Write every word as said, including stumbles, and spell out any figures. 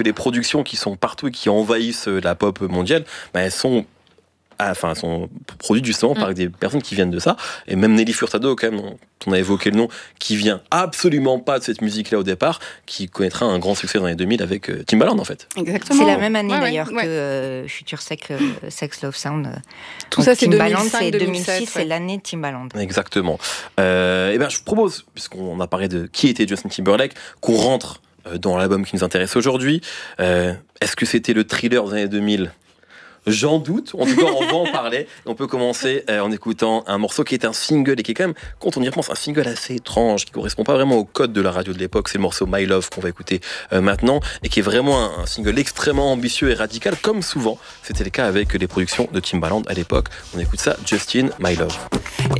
que les productions qui sont partout et qui envahissent la pop mondiale, bah, elles sont enfin, sont produites justement mm. par des personnes qui viennent de ça. Et même Nelly Furtado, quand même, on a évoqué le nom, qui vient absolument pas de cette musique-là au départ, qui connaîtra un grand succès dans les deux mille avec euh, Timbaland, en fait. Exactement. C'est la même année, ouais, d'ailleurs, ouais. que euh, Future Sex, euh, Sex Love Sound. Tout Donc, ça, c'est Timbaland, deux mille cinq, c'est deux mille deux mille six, sept, c'est ouais. l'année de Timbaland. Exactement. Euh, et ben, je vous propose, puisqu'on a parlé de qui était Justin Timberlake, qu'on rentre dans l'album qui nous intéresse aujourd'hui. Euh, est-ce que c'était le Thriller des années deux mille ? J'en doute, en tout cas on va en parler. On peut commencer euh, en écoutant un morceau qui est un single et qui est quand même, quand on y repense, un single assez étrange, qui correspond pas vraiment au code de la radio de l'époque. C'est le morceau My Love qu'on va écouter euh, maintenant et qui est vraiment un, un single extrêmement ambitieux et radical, comme souvent c'était le cas avec les productions de Timbaland à l'époque. On écoute ça, Justin, My Love.